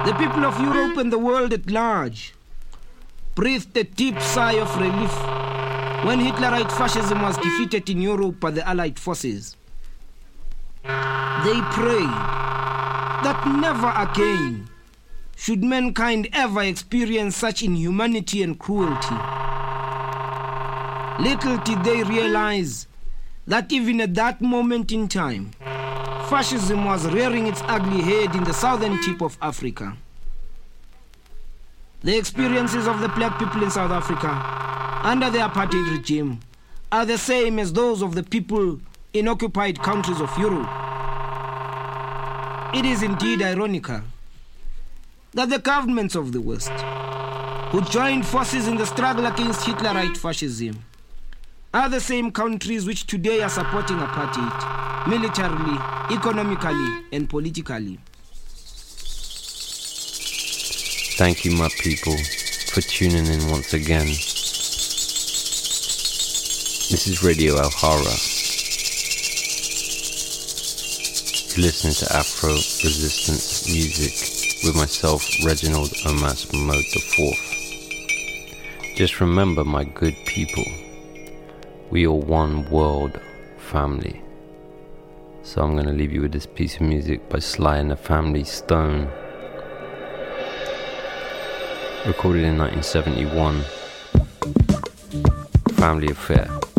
The people of Europe and the world at large breathed a deep sigh of relief when Hitlerite fascism was defeated in Europe by the Allied forces. They prayed that never again should mankind ever experience such inhumanity and cruelty. Little did they realize that even at that moment in time, fascism was rearing its ugly head in the southern tip of Africa. The experiences of the black people in South Africa under the apartheid regime are the same as those of the people in occupied countries of Europe. It is indeed ironical that the governments of the West, who joined forces in the struggle against Hitlerite fascism, are the same countries which today are supporting apartheid militarily, economically, and politically. Thank you, my people, for tuning in once again. This is Radio Alhara. You're listening to Afro Resistance music with myself, Reginald Omas Mahmoud IV. Just remember, my good people, we are one world family. So I'm going to leave you with this piece of music by Sly and the Family Stone. Recorded in 1971. Family Affair.